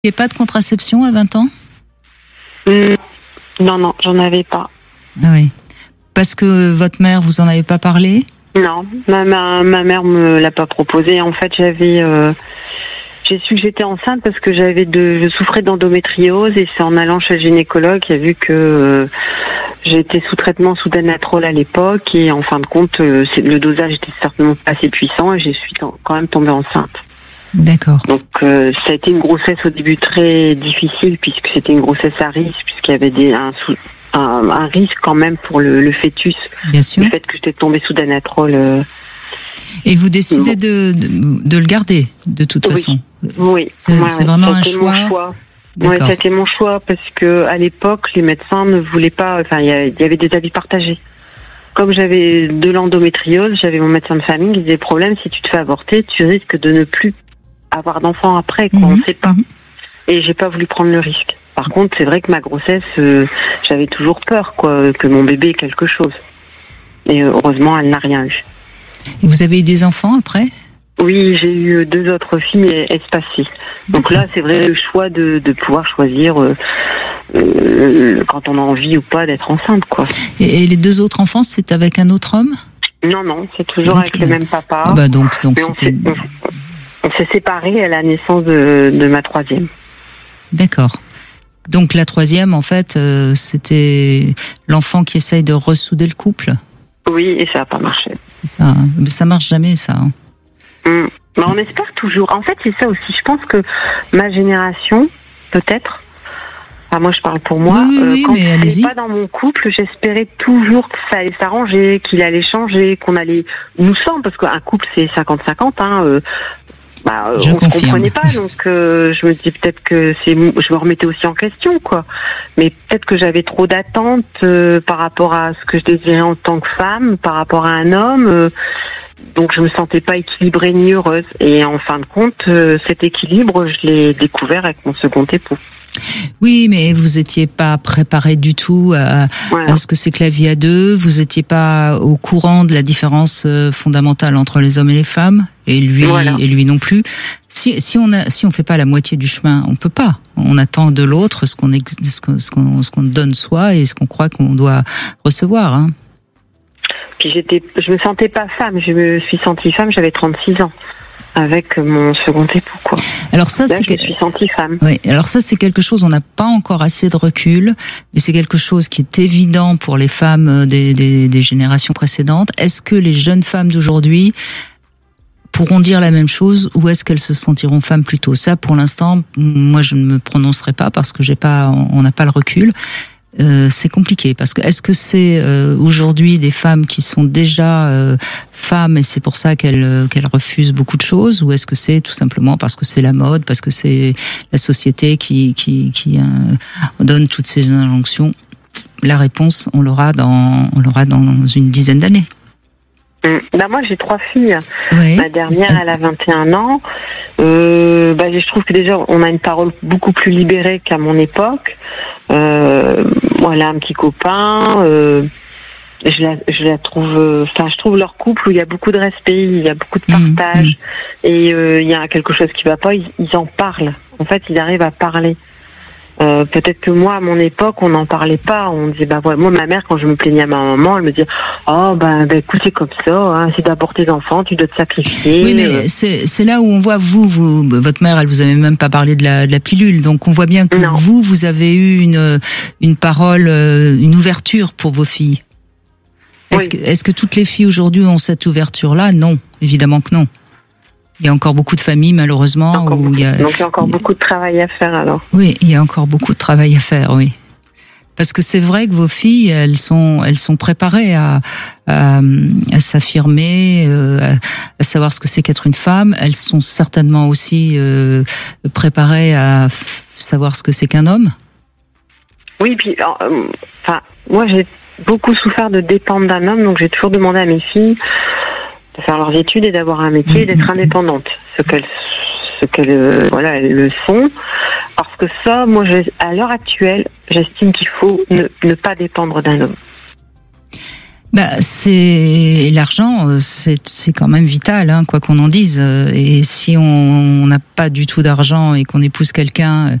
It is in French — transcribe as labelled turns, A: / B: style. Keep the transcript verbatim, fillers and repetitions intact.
A: n'avez pas de contraception à vingt ans ?
B: mmh, Non, non, j'en avais pas.
A: Ah oui. Parce que votre mère, vous en avez pas parlé ?
B: Non, ma, ma, ma mère me l'a pas proposé. En fait, j'avais, euh, j'ai su que j'étais enceinte parce que j'avais de, je souffrais d'endométriose et c'est en allant chez le gynécologue qu'il a vu que euh, j'étais sous traitement sous Danatrol à l'époque et en fin de compte, euh, c'est, le dosage était certainement pas assez puissant et je suis t- quand même tombée enceinte.
A: D'accord.
B: Donc euh, ça a été une grossesse au début très difficile puisque c'était une grossesse à risque puisqu'il y avait des, un sous Un, un risque quand même pour le, le fœtus.
A: Bien sûr.
B: Le fait que j'étais tombée sous Danatrol. Euh...
A: Et vous décidez de, de, de le garder, de toute
B: oui.
A: façon.
B: Oui.
A: C'est,
B: ouais,
A: c'est vraiment un choix.
B: Mon choix. Ouais, ça a été mon choix parce que à l'époque, les médecins ne voulaient pas. Enfin, il y, y avait des avis partagés. Comme j'avais de l'endométriose, j'avais mon médecin de famille qui disait problème si tu te fais avorter, tu risques de ne plus avoir d'enfant après. Quoi, mmh, on ne sait pas. Mmh. Et j'ai pas voulu prendre le risque. Par contre, c'est vrai que ma grossesse, euh, j'avais toujours peur, quoi, que mon bébé ait quelque chose. Et euh, heureusement, elle n'a rien eu.
A: Et vous avez eu des enfants après ?
B: Oui, j'ai eu deux autres filles espacées. Donc là, c'est vrai le choix de, de pouvoir choisir euh, euh, quand on a envie ou pas d'être enceinte, quoi.
A: Et, et les deux autres enfants, c'est avec un autre homme ?
B: Non, non, c'est toujours donc, avec le même papa.
A: Ah bah donc, donc
B: on, s'est, on, on s'est séparés à la naissance de, de ma troisième.
A: D'accord. Donc la troisième, en fait, euh, c'était l'enfant qui essaye de ressouder le couple.
B: Oui, et ça n'a pas marché.
A: C'est ça, hein. Mais ça marche jamais, ça. Hein.
B: Mmh. Mais on espère toujours. En fait, c'est ça aussi. Je pense que ma génération, peut-être. Enfin, moi, je parle pour moi.
A: Oui, oui,
B: euh,
A: oui,
B: quand
A: mais
B: je
A: allez-y.
B: n'étais pas dans mon couple, j'espérais toujours que ça allait s'arranger, qu'il allait changer, qu'on allait nous sommes, parce qu'un couple c'est cinquante cinquante. Hein, euh, Bah,
A: je
B: on
A: confirme.
B: ne comprenait pas, donc euh, je me dis peut-être que c'est, je me remettais aussi en question, quoi. Mais peut-être que j'avais trop d'attentes euh, par rapport à ce que je désirais en tant que femme, par rapport à un homme, euh, donc je me sentais pas équilibrée ni heureuse. Et en fin de compte, euh, cet équilibre, je l'ai découvert avec mon second époux.
A: Oui, mais vous étiez pas préparé du tout à,
B: voilà.
A: à ce que c'est que la vie à deux. Vous étiez pas au courant de la différence fondamentale entre les hommes et les femmes, et lui voilà. et lui non plus. Si si on a si on fait pas la moitié du chemin, on peut pas. On attend de l'autre ce qu'on ex, ce qu'on ce qu'on, ce qu'on donne soi et ce qu'on croit qu'on doit recevoir. Hein.
B: Puis j'étais, je me sentais pas femme. Je me suis sentie femme. J'avais trente-six ans. Avec mon second époux, quoi.
A: Alors ça,
B: Là,
A: c'est
B: je me suis sentie femme.
A: Oui. Alors ça, c'est quelque chose. On n'a pas encore assez de recul, mais c'est quelque chose qui est évident pour les femmes des, des, des générations précédentes. Est-ce que les jeunes femmes d'aujourd'hui pourront dire la même chose, ou est-ce qu'elles se sentiront femmes plus tôt ? Ça, pour l'instant, moi, je ne me prononcerai pas parce que j'ai pas, on n'a pas le recul. Euh, c'est compliqué parce que est-ce que c'est euh, aujourd'hui des femmes qui sont déjà euh, femmes et c'est pour ça qu'elles euh, qu'elles refusent beaucoup de choses, ou est-ce que c'est tout simplement parce que c'est la mode, parce que c'est la société qui qui qui euh, donne toutes ces injonctions ? La réponse, on l'aura dans on l'aura dans une dizaine d'années.
B: Mmh. Bah moi j'ai trois filles.
A: Oui.
B: Ma dernière elle a vingt et un ans. Euh, bah je trouve que déjà on a une parole beaucoup plus libérée qu'à mon époque. Euh, moi elle a un petit copain. Euh, je la je la trouve. Enfin je trouve leur couple où il y a beaucoup de respect, il y a beaucoup de partage mmh. et euh, il y a quelque chose qui va pas. Ils, ils en parlent. En fait ils arrivent à parler. Euh, peut-être que moi, à mon époque, on n'en parlait pas. On disait, bah ouais, moi, ma mère, quand je me plaignais à ma maman, elle me disait, oh, ben, bah, écoute, c'est comme ça, hein, c'est d'abord tes enfants, tu dois te sacrifier.
A: Oui, mais c'est, c'est là où on voit, vous, vous, votre mère, elle vous avait même pas parlé de la, de la pilule. Donc, on voit bien que non. vous, vous avez eu une, une parole, une ouverture pour vos filles. Est-ce, oui. que, est-ce que toutes les filles aujourd'hui ont cette ouverture-là ? Non, évidemment que non. Il y a encore beaucoup de familles, malheureusement.
B: Où
A: il y a,
B: donc il y a encore il y a, beaucoup de travail à faire, alors.
A: Oui, il y a encore beaucoup de travail à faire, oui. Parce que c'est vrai que vos filles, elles sont, elles sont préparées à, à, à s'affirmer, euh, à, à savoir ce que c'est qu'être une femme. Elles sont certainement aussi euh, préparées à f- savoir ce que c'est qu'un homme.
B: Oui, puis, euh, enfin, moi j'ai beaucoup souffert de dépendre d'un homme, donc j'ai toujours demandé à mes filles de faire leurs études et d'avoir un métier et d'être indépendantes, ce qu'elles, ce qu'elles, euh, voilà, elles le sont. Parce que ça, moi, à l'heure actuelle, j'estime qu'il faut ne, ne pas dépendre d'un homme.
A: Bah, c'est l'argent, c'est c'est quand même vital, hein, quoi qu'on en dise. Et si on n'a pas du tout d'argent et qu'on épouse quelqu'un